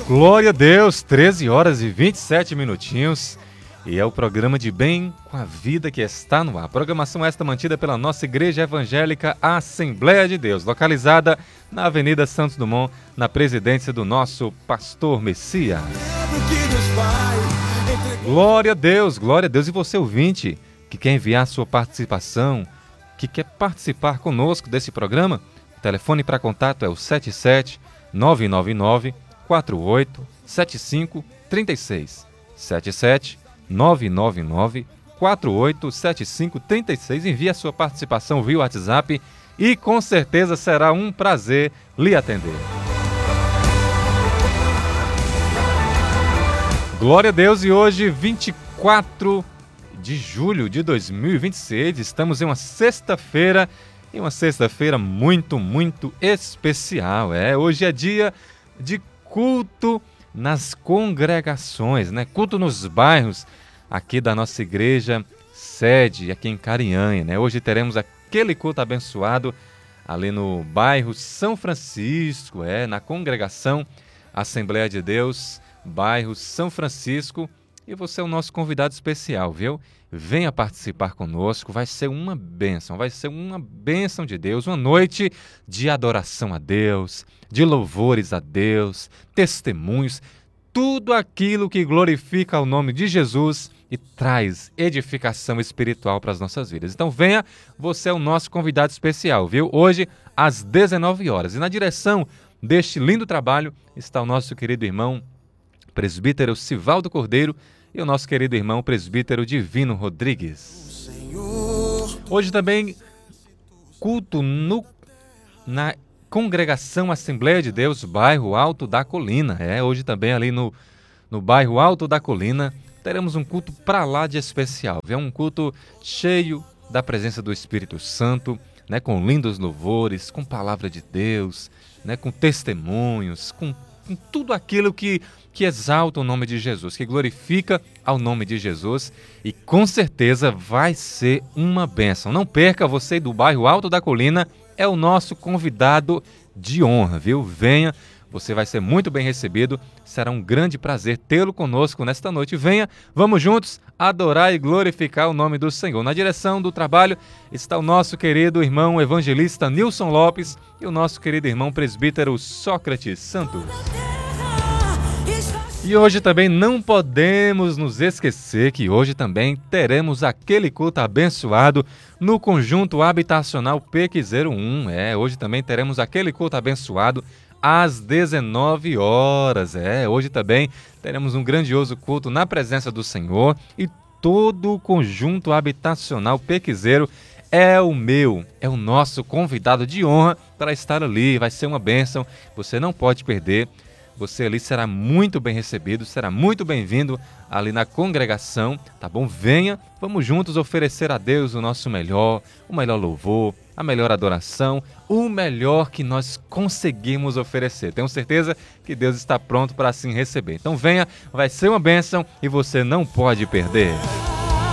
Glória a Deus, 13 horas e 27 minutinhos. E é o programa de Bem com a Vida que está no ar. Programação esta mantida pela nossa Igreja Evangélica Assembleia de Deus, localizada na Avenida Santos Dumont, na presidência do nosso Pastor Messias. Glória a Deus, glória a Deus. E você, ouvinte, que quer enviar sua participação, que quer participar conosco desse programa, o telefone para contato é o 77 999 48 75 36. 77 999 48 75 36. Envie a sua participação via WhatsApp e com certeza será um prazer lhe atender. Glória a Deus, e hoje 24 de julho de 2026, estamos em uma sexta-feira, e uma sexta-feira muito especial. Hoje é dia de culto nas congregações, né? Culto nos bairros aqui da nossa igreja sede, aqui em Carinhanha, né? Hoje teremos aquele culto abençoado ali no bairro São Francisco, na congregação Assembleia de Deus, bairro São Francisco, e você é o nosso convidado especial, viu? Venha participar conosco, vai ser uma bênção de Deus, uma noite de adoração a Deus, de louvores a Deus, testemunhos, tudo aquilo que glorifica o nome de Jesus e traz edificação espiritual para as nossas vidas. Então venha, você é o nosso convidado especial, viu? Hoje, às 19 horas. E na direção deste lindo trabalho está o nosso querido irmão presbítero Sivaldo Cordeiro e o nosso querido irmão presbítero Divino Rodrigues. Hoje também culto na congregação Assembleia de Deus, bairro Alto da Colina. Hoje também ali no bairro Alto da Colina teremos um culto para lá de especial. É um culto cheio da presença do Espírito Santo, né, com lindos louvores, com palavra de Deus, né, com testemunhos, com tudo aquilo que exalta o nome de Jesus, que glorifica ao nome de Jesus, e com certeza vai ser uma bênção. Não perca, você do bairro Alto da Colina é o nosso convidado de honra, viu? Venha, você vai ser muito bem recebido, será um grande prazer tê-lo conosco nesta noite. Venha, vamos juntos adorar e glorificar o nome do Senhor. Na direção do trabalho está o nosso querido irmão evangelista Nilson Lopes e o nosso querido irmão presbítero Sócrates Santos. E hoje também não podemos nos esquecer que hoje também teremos aquele culto abençoado no conjunto habitacional PQ01. Hoje também teremos aquele culto abençoado às 19 horas. Hoje também teremos um grandioso culto na presença do Senhor, e todo o conjunto habitacional PQ0 é o nosso convidado de honra para estar ali. Vai ser uma bênção, você não pode perder. Você ali será muito bem recebido, será muito bem-vindo ali na congregação, tá bom? Venha, vamos juntos oferecer a Deus o nosso melhor, o melhor louvor, a melhor adoração, o melhor que nós conseguimos oferecer. Tenho certeza que Deus está pronto para assim receber. Então venha, vai ser uma bênção e você não pode perder.